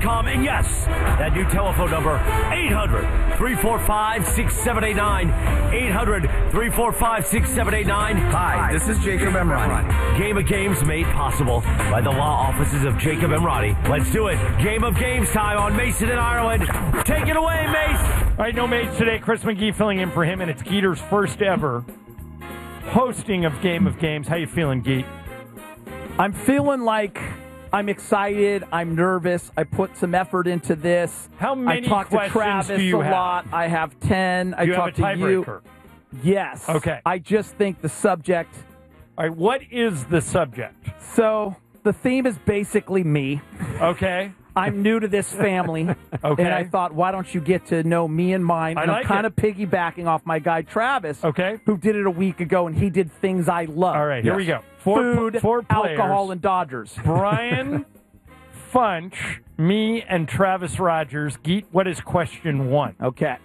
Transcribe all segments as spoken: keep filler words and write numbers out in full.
com. And yes, that new telephone number, eight hundred, three four five, six seven eight nine. eight hundred, three four five, six seven eight nine. Hi, this is Jacob Emrani. Game of Games made possible by the law offices of Jacob Emrani. Let's do it. Game of Games time on Mason in Ireland. Take it away, Mace. All right, no Mace today. Chris McGee filling in for him, and it's Geeter's first ever hosting of Game of Games. How you feeling, Geet? I'm feeling like I'm excited. I'm nervous. I put some effort into this. How many I talked to questions Travis do you a have? lot. I have ten. I Do you have a talked to you. tiebreaker? Yes. Okay. I just think the subject. All right, what is the subject? So the theme is basically me. Okay. I'm new to this family. Okay. And I thought, why don't you get to know me and mine? I And like I'm kind it. of piggybacking off my guy Travis, Okay. who did it a week ago, and he did things I love. All right, here Yes. we go. Four, Food, four players. alcohol, and Dodgers. Brian, Funch, me, and Travis Rogers. Geet, what is question one? Okay.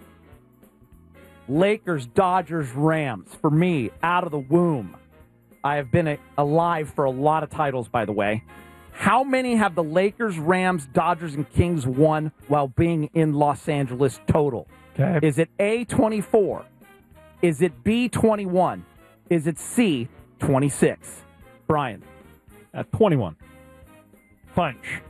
Lakers, Dodgers, Rams. For me, out of the womb. I have been a, alive for a lot of titles, by the way. How many have the Lakers, Rams, Dodgers, and Kings won while being in Los Angeles total? Okay. Is it A, twenty-four? Is it B, twenty-one? Is it C, twenty-six? Brian. At twenty-one. Funch.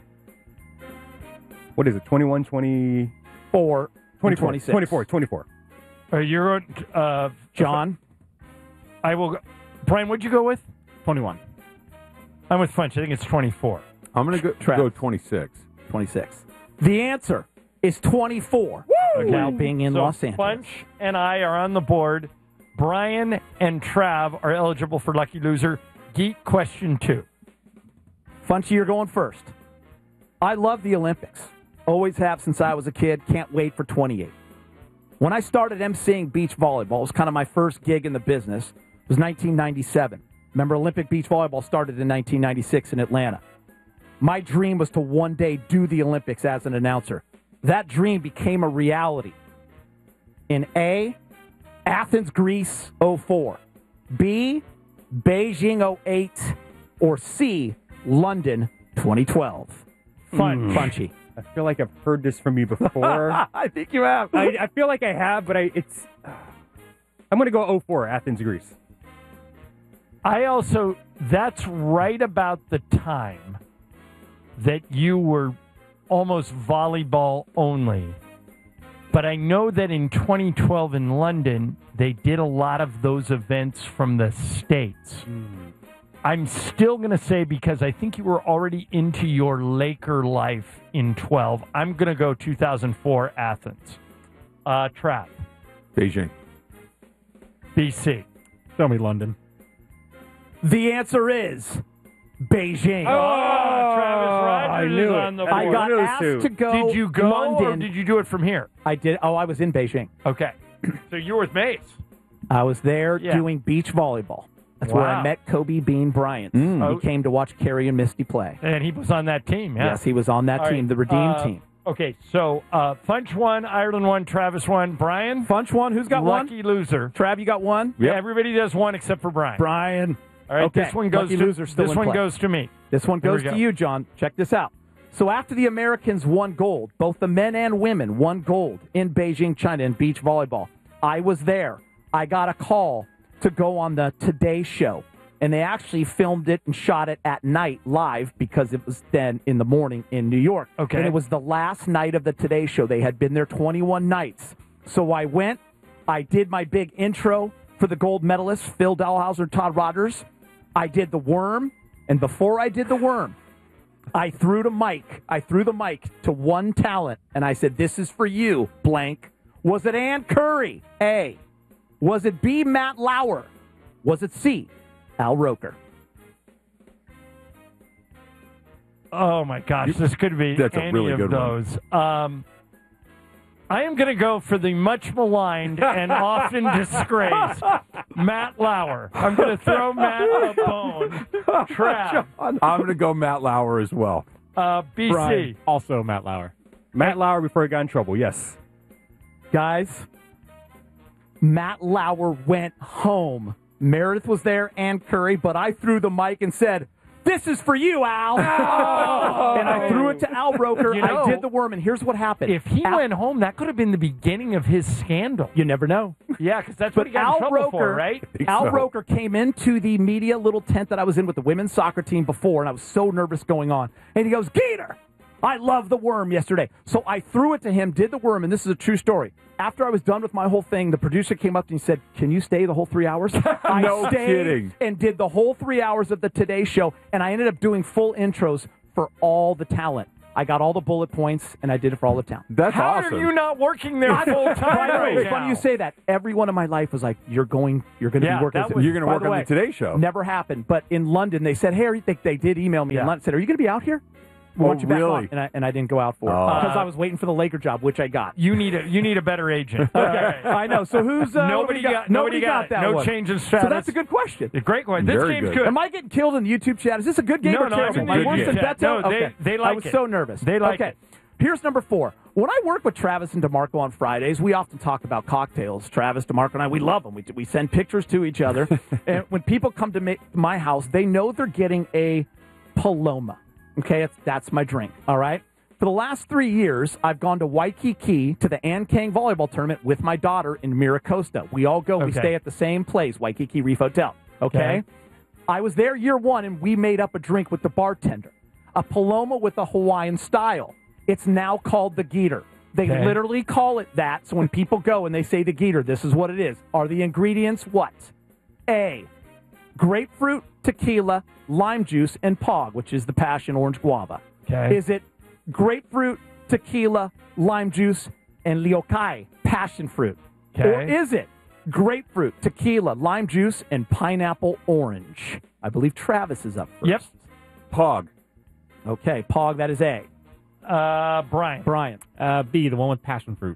What is it? twenty-one, twenty... Four. twenty-four. twenty-six. twenty-four. twenty-four. Uh, you're, uh, John. I will go. Brian, what'd you go with? twenty-one. I'm with Funch. I think it's twenty-four. I'm going to go, Trav. go twenty-six. twenty-six. The answer is twenty-four. Okay. While being in so Los Angeles. Funch and I are on the board. Brian and Trav are eligible for Lucky Loser. Geet, question two. Funchy, you're going first. I love the Olympics. Always have since I was a kid. Can't wait for twenty-eight. When I started emceeing beach volleyball, it was kind of my first gig in the business. It was nineteen ninety-seven. Remember, Olympic beach volleyball started in nineteen ninety-six in Atlanta. My dream was to one day do the Olympics as an announcer. That dream became a reality. In A, Athens, Greece, oh four. B, Beijing, oh eight. Or C, London, twenty twelve. Fun, Mm. Funchy. I feel like I've heard this from you before. I think you have. I, I feel like I have, but I it's. Uh, I'm going to go oh four, Athens, Greece. I also, that's right about the time that you were almost volleyball only. But I know that in twenty twelve in London, they did a lot of those events from the States. Mm. I'm still going to say, because I think you were already into your Laker life in twelve, I'm going to go two thousand four Athens. Uh, Trav. Beijing. B C. Tell me London. The answer is Beijing. Oh, Travis Rogers I knew is it. on the board. I got Those asked two. to go Did you go London. or did you do it from here? I did. Oh, I was in Beijing. Okay. So you were with Mace. I was there Yeah. doing beach volleyball. That's where Wow. I met Kobe Bean Bryant. Mm. He came to watch Carrie and Misty play. And he was on that team, yeah. Yes, he was on that All team, right, the Redeem uh, team. Okay, so uh, Funch won, Ireland won, Travis won. Brian? Funch one. Who's got one? Lucky loser. Trav, you got one? Yeah, everybody does one except for Brian. Brian. All right, Okay, this one goes lucky to loser still this in one play. goes to me. This one Here we goes to go. you, John. Check this out. So after the Americans won gold, both the men and women won gold in Beijing, China in beach volleyball. I was there. I got a call to go on the Today Show. And they actually filmed it and shot it at night live because it was then in the morning in New York. Okay. And it was the last night of the Today Show. They had been there twenty-one nights. So I went. I did my big intro for the gold medalists, Phil Dalhausser and Todd Rogers. I did the worm. And before I did the worm, I threw the mic. I threw the mic to one talent. And I said, this is for you, blank. Was it Ann Curry? A. Was it B, Matt Lauer? Was it C, Al Roker? Oh, my gosh. This could be That's a any really of good one. those. Um, I am going to go for the much maligned and often disgraced Matt Lauer. I'm going to throw Matt a bone. Trav. I'm going to go Matt Lauer as well. Uh, B C. Brian, also Matt Lauer. Matt Lauer before he got in trouble, yes. Guys, Matt Lauer went home. Meredith was there and Curry, but I threw the mic and said, This is for you, Al. And I threw it to Al Roker. You know, I did the worm, and here's what happened. If he Al, went home, that could have been the beginning of his scandal. you never know. Yeah, because that's But what he got Al in trouble Roker, for, right? Al so. Roker came into the media little tent that I was in with the women's soccer team before, and I was so nervous going on. And he goes, Gator, I love the worm yesterday. So I threw it to him, did the worm, and this is a true story. After I was done with my whole thing, the producer came up to me and said, can you stay the whole three hours? I No stayed kidding. and did the whole three hours of the Today Show, and I ended up doing full intros for all the talent. I got all the bullet points, and I did it for all the talent. That's How awesome. are you not working there full time By the way, right it's now? funny you say that. Everyone in my life was like, "You're going, you're going to Yeah, be working." that as- was- You're going to By work the on way, the Today Show. Never happened. But in London, they said, "Hey, are you, they, they did email me Yeah. in London. Said, are you going to be out here? We Oh, want you back really? on." And I, and I didn't go out for it Oh. because I was waiting for the Laker job, which I got. You need a you need a better agent. Okay, All right. I know. So who's uh, Nobody what do we got- nobody got it. that No one. change in status. So that's a good question. A great one. This Very game's good. good. Am I getting killed in the YouTube chat? Is this a good game No, or no, terrible? I'm in My the worse YouTube than chat. Beto? No, they- okay. they I like was it. so nervous. They like okay. it. Here's number four. When I work with Travis and DeMarco on Fridays, we often talk about cocktails. Travis, DeMarco, and I, we love them. We, we send pictures to each other. And when people come to ma- my house, they know they're getting a Paloma. Okay, it's, that's my drink. All right? For the last three years, I've gone to Waikiki to the Ankang volleyball tournament with my daughter in Miracosta. We all go. We Okay. stay at the same place, Waikiki Reef Hotel. Okay? Okay. I was there year one, and we made up a drink with the bartender. A Paloma with a Hawaiian style. It's now called the Geeter. They Okay. literally call it that. So when people go and they say the Geeter, this is what it is. Are the ingredients what? A, grapefruit, tequila, lime juice, and Pog, which is the passion orange guava. Okay. Is it grapefruit, tequila, lime juice, and Liokai, passion fruit? Okay. Or is it grapefruit, tequila, lime juice, and pineapple orange? I believe Travis is up first. Yep. Pog. Okay, Pog, that is A. Uh, Brian. Brian, Uh, B, the one with passion fruit.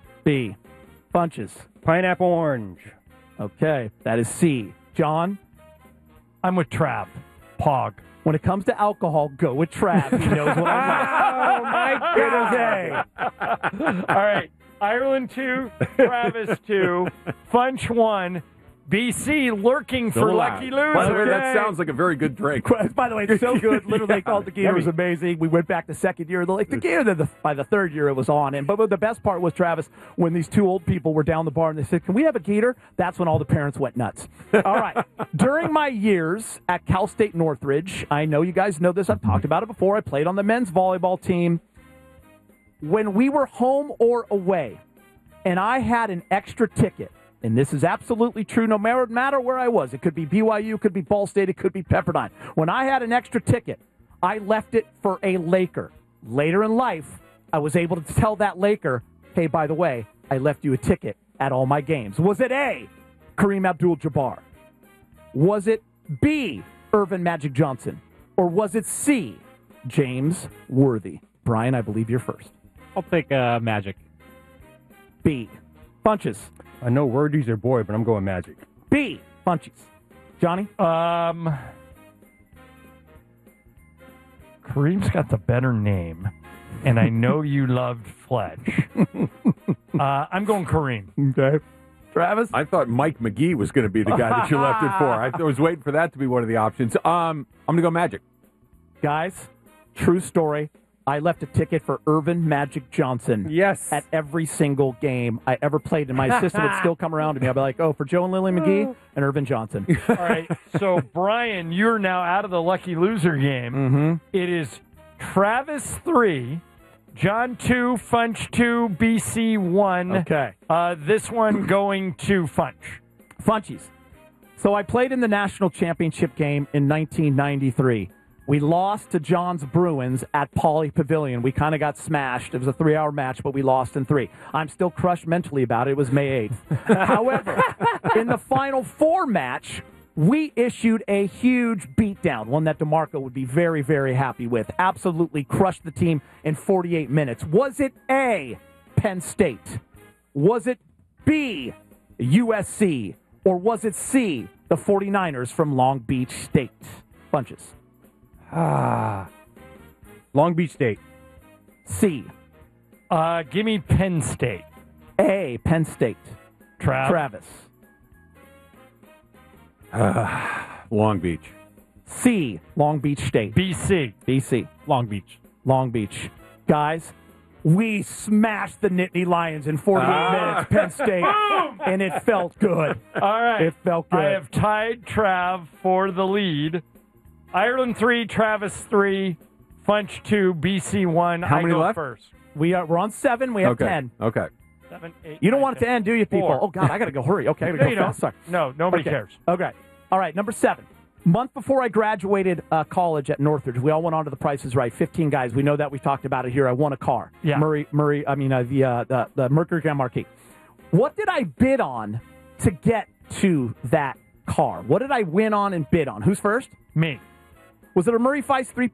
B. Bunches. Pineapple orange. Okay, that is C. John, I'm with Trav. Pog. when it comes to alcohol, go with Trav. He knows what I Oh, my It is A. All right. Ireland two, Travis two, Funch one, B C lurking for Don't lucky lie. By the way, loser. that sounds like a very good drink. By the way, it's so good. Literally, they called the Gator. It was Yummy. amazing. We went back the second year. Like the Gator, then the, by the third year, it was on. And but, but the best part was Travis when these two old people were down the bar and they said, "Can we have a Gator?" That's when all the parents went nuts. All right. During my years at Cal State Northridge, I know you guys know this. I've talked about it before. I played on the men's volleyball team. When we were home or away, and I had an extra ticket. And this is absolutely true no matter, matter where I was. It could be B Y U, it could be Ball State, it could be Pepperdine. When I had an extra ticket, I left it for a Laker. Later in life, I was able to tell that Laker, hey, by the way, I left you a ticket at all my games. Was it A, Kareem Abdul-Jabbar? Was it B, Irvin Magic Johnson? Or was it C, James Worthy? Brian, I believe you're first. I'll take uh, Magic. B, Bunches. I know Wordy's your boy, but I'm going Magic. B, Bunchies. Johnny? Um, Kareem's got the better name, and I know you loved Fletch. uh, I'm going Kareem. Okay. Travis? I thought Mike McGee was going to be the guy that you left it for. I was waiting for that to be one of the options. Um, I'm going to go Magic. Guys, true story. I left a ticket for Irvin Magic Johnson. Yes. At every single game I ever played. And my assistant would still come around to me. I'd be like, oh, for Joe and Lily McGee and Irvin Johnson. All right. So, Brian, you're now out of the lucky loser game. Mm-hmm. It is Travis three, John two, Funch two, B C one. Okay. Uh, this one going to Funch. Funchies. So I played in the national championship game in nineteen ninety-three. We lost to John's Bruins at Pauley Pavilion. We kind of got smashed. It was a three-hour match, but we lost in three. I'm still crushed mentally about it. It was May eighth. However, in the Final Four match, we issued a huge beatdown, one that DeMarco would be very, very happy with. Absolutely crushed the team in forty-eight minutes. Was it A, Penn State? Was it B, U S C? Or was it C, the forty-niners from Long Beach State? Bunches. Ah. Long Beach State. C, Uh, give me Penn State. A, Penn State. Trav. Travis. Long Beach. C, Long Beach State. B C. B C. Long Beach. Long Beach. Guys, we smashed the Nittany Lions in forty-eight Ah. minutes, Penn State, and it felt good. All right. It felt good. I have tied Trav for the lead. Ireland three, Travis three, Funch two, B C one. How I many go left? first. We are, we're on seven. We have Okay. ten. Okay. Seven, eight, You don't nine, want it to ten. end, do you, people? Four. Oh, God, I got to go. Hurry. Okay, I got No, to you go don't. fast. Sorry. No, nobody Okay. cares. Okay. All right, number seven. Month before I graduated uh, college at Northridge, we all went on to the Price is Right. fifteen guys. We know that. We talked about it here. I won a car. Yeah. Murray, Murray. I mean, uh, the, uh, the the Mercury Grand Marquis. What did I bid on to get to that car? What did I win on and bid on? Who's first? Me. Was it a Murray Feist three